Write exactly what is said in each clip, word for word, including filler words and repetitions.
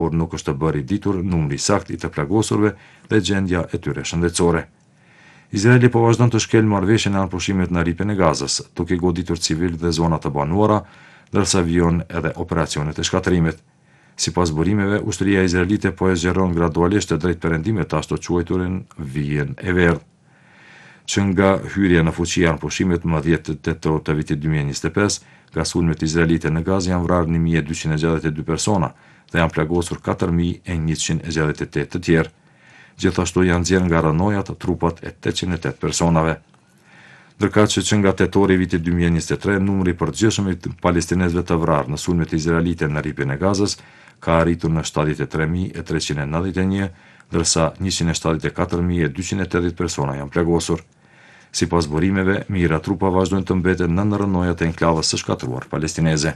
por nuk është të bërë i ditur numri sakt i të plagosurve dhe gjendja e tyre shëndetësore. Izraeli po vazhdon të shkel marrëveshjen e anëpushimit në ripën e Gazës, duke goditur civil dhe zona të banuara, ndërsa vijojnë edhe operacionet e shkatërimit. Sipas burimeve, ushtria izraelite po e zgjeron gradualisht të drejt perëndimit të ashtu quajturin vijën e verdhë. Që nga hyrja në fuqi e anëpushimit më dhjetë tetor të vitit dy mijë e njëzet e pesë, nga sulmet izraelite në Gazë janë vrarë një mijë e dyqind e gjashtëdhjetë e dy persona dhe janë plagosur katër mijë e njëqind e gjashtëdhjetë e tetë të tjerë. Gjithashtu janë nxjerrë nga rënojat trupat e tetëqind e tetë personave. Ndërkaq që nga tetori i vitit dy mijë e njëzet e tre, numri i përgjithshëm i palestinezëve të vrarë në sulmet izraelite në ripjen e Gazës ka arritur në shtatëdhjetë e tre mijë e treqind e nëntëdhjetë e një, ndërsa njëqind e shtatëdhjetë e katër mijë e dyqind e tetëdhjetë persona janë plagosur. Sipas burimeve, mijëra trupa vazhdojnë të mbeten nën rënojat e enklavës së shkatruar palestineze.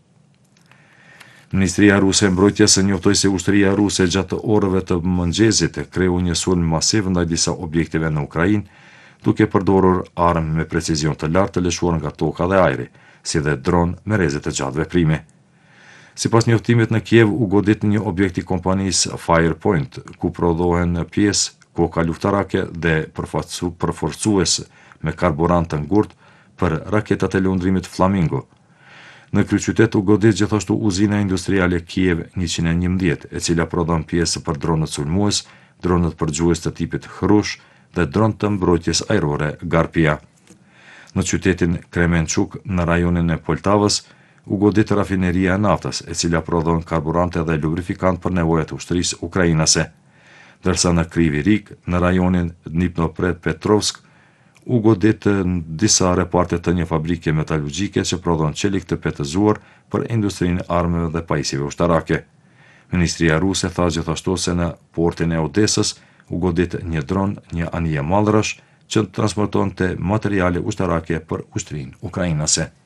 Ministria ruse e mbrojtjes njoftoi se ushtria ruse gjatë orëve të mëngjesit kreu një sulm masiv ndaj disa objekteve në Ukrainë, duke përdorur armë me precizion të lartë të lëshuar nga toka dhe ajri, si dhe dron me rreze të gjatë veprimi. Sipas njoftimit në Kiev u godit një objekt i kompanisë Firepoint, ku prodhohen pjesë koka luftarake dhe përforcues me karburant të ngurtë për raketat e lundrimit Flamingo. Në kryeqytet u godit gjithashtu uzina industriale Kiev njëqind e njëmbëdhjetë, e cila prodhon pjesë për dronët sulmues, dronët përgjues të tipit Hrush dhe dron të mbrojtjes ajrore Garpia. Në qytetin Kremenchuk, në rajonin e Poltavës, u godit rafineria e naftës, e cila prodhon karburante dhe lubrifikant për nevojat e ushtrisë ukrainase. Ndërsa në Krivirik, në rajonin Dnipropetrovsk, u godit disa reparte të një fabrike metalurgjike që prodhon çelik të petëzuar për industrinë e armëve dhe pajisjeve ushtarake. Ministria ruse tha gjithashtu se në portin e Odesës u godit një dron, një anije mallrash që transportonte materiale ushtarake për ushtrinë ukrainase.